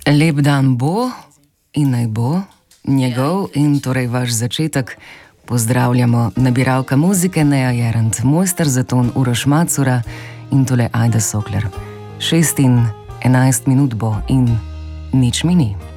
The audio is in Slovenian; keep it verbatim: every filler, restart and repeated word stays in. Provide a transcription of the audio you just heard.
Lep dan bo in naj bo njegov in torej vaš začetek. Pozdravljamo nabiralka muzike Neja Jerant, mojster za ton Uroš Macura in tole Ajda Sokler. Šest in enajst minut bo in nič mi ni.